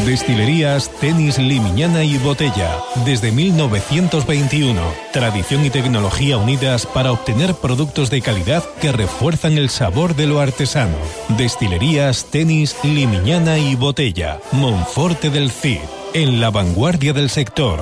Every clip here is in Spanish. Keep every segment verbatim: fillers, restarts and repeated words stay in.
Destilerías Tenis Limiñana y Botella. Desde mil novecientos veintiuno. Tradición y tecnología unidas para obtener productos de calidad que refuerzan el sabor de lo artesano. Destilerías Tenis Limiñana y Botella. Monforte del Cid. En la vanguardia del sector.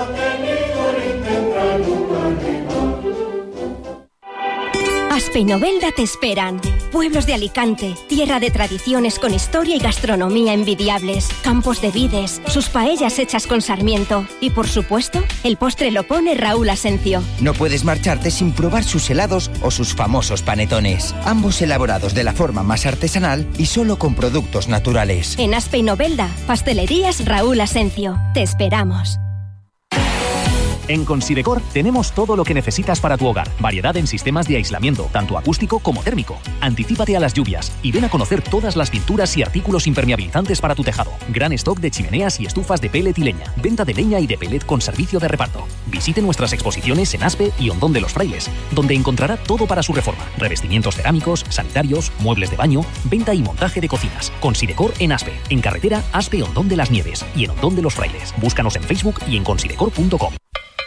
Aspe y Novelda te esperan. Pueblos de Alicante, tierra de tradiciones con historia y gastronomía envidiables, campos de vides, sus paellas hechas con sarmiento y, por supuesto, el postre lo pone Raúl Asencio. No puedes marcharte sin probar sus helados o sus famosos panetones, ambos elaborados de la forma más artesanal y solo con productos naturales. En Aspe y Novelda, pastelerías Raúl Asencio. Te esperamos. En Considecor tenemos todo lo que necesitas para tu hogar. Variedad en sistemas de aislamiento, tanto acústico como térmico. Anticípate a las lluvias y ven a conocer todas las pinturas y artículos impermeabilizantes para tu tejado. Gran stock de chimeneas y estufas de pellet y leña. Venta de leña y de pellet con servicio de reparto. Visite nuestras exposiciones en Aspe y Hondón de los Frailes, donde encontrará todo para su reforma. Revestimientos cerámicos, sanitarios, muebles de baño, venta y montaje de cocinas. Considecor en Aspe, en carretera Aspe Hondón de las Nieves y en Hondón de los Frailes. Búscanos en Facebook y en considecor punto com.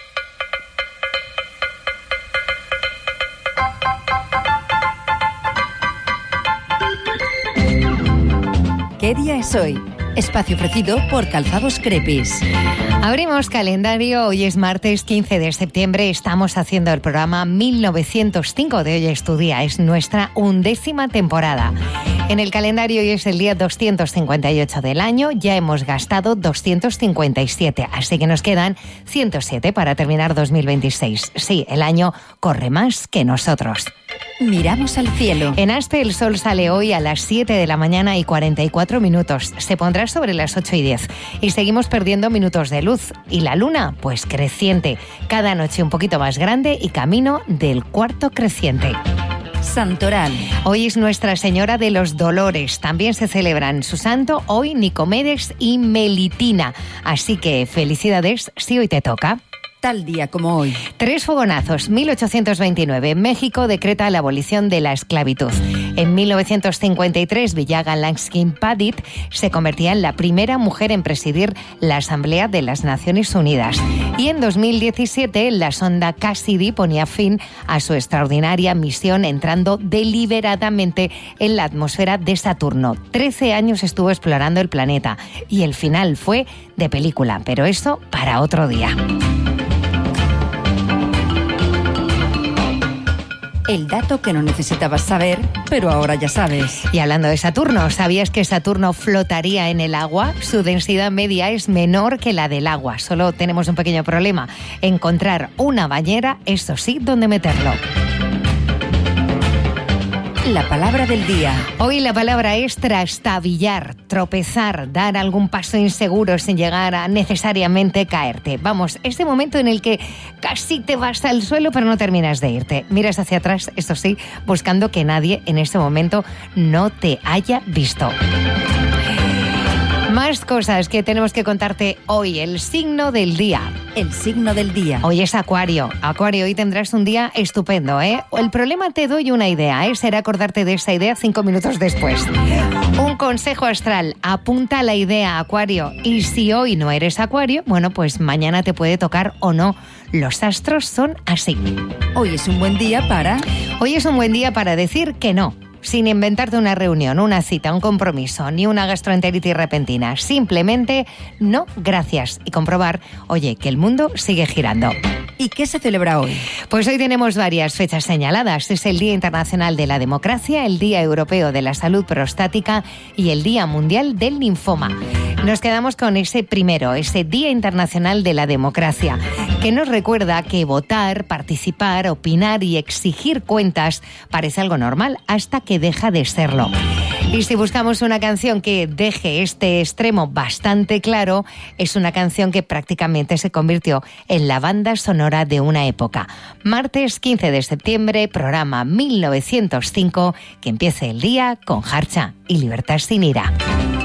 ¿Qué día es hoy? Espacio ofrecido por Calzados Crepis. Abrimos calendario, hoy es martes quince de septiembre, estamos haciendo el programa mil novecientos cinco de Hoy es tu día, es nuestra undécima temporada. En el calendario hoy es el día doscientos cincuenta y ocho del año, ya hemos gastado doscientos cincuenta y siete, así que nos quedan ciento siete para terminar dos mil veintiséis. Sí, el año corre más que nosotros. Miramos al cielo. En Aspe el sol sale hoy a las siete de la mañana y cuarenta y cuatro minutos. Se pondrá sobre las ocho y diez. Y seguimos perdiendo minutos de luz. Y la luna, pues creciente. Cada noche un poquito más grande y camino del cuarto creciente. Santoral. Hoy es Nuestra Señora de los Dolores. También se celebran su santo hoy Nicomedes y Melitina. Así que felicidades si hoy te toca. Tal día como hoy. Tres fogonazos. mil ochocientos veintinueve. México decreta la abolición de la esclavitud. En mil novecientos cincuenta y tres, Villaga Lansky Padit se convertía en la primera mujer en presidir la Asamblea de las Naciones Unidas. Y en dos mil diecisiete, la sonda Cassidy ponía fin a su extraordinaria misión entrando deliberadamente en la atmósfera de Saturno. Trece años estuvo explorando el planeta y el final fue de película, pero eso para otro día. El dato que no necesitabas saber, pero ahora ya sabes. Y hablando de Saturno, ¿sabías que Saturno flotaría en el agua? Su densidad media es menor que la del agua. Solo tenemos un pequeño problema: encontrar una bañera, eso sí, donde meterlo. La palabra del día. Hoy la palabra es trastabillar, tropezar, dar algún paso inseguro sin llegar a necesariamente caerte. Vamos, ese momento en el que casi te vas al suelo pero no terminas de irte. Miras hacia atrás, eso sí, buscando que nadie en ese momento no te haya visto. Más cosas que tenemos que contarte hoy. El signo del día. El signo del día. Hoy es Acuario. Acuario, hoy tendrás un día estupendo, ¿eh? El problema, te doy una idea, ¿eh? Será acordarte de esa idea cinco minutos después. Un consejo astral. Apunta la idea, Acuario. Y si hoy no eres Acuario, bueno, pues mañana te puede tocar o no. Los astros son así. Hoy es un buen día para... Hoy es un buen día para decir que no. Sin inventarte una reunión, una cita, un compromiso, ni una gastroenteritis repentina. Simplemente no, gracias. Y comprobar, oye, que el mundo sigue girando. ¿Y qué se celebra hoy? Pues hoy tenemos varias fechas señaladas. Es el Día Internacional de la Democracia, el Día Europeo de la Salud Prostática y el Día Mundial del Linfoma. Nos quedamos con ese primero, ese Día Internacional de la Democracia, que nos recuerda que votar, participar, opinar y exigir cuentas parece algo normal hasta que deja de serlo. Y si buscamos una canción que deje este extremo bastante claro, es una canción que prácticamente se convirtió en la banda sonora de una época. Martes quince de septiembre, programa mil novecientos cinco, que empiece el día con Harcha y Libertad sin ira.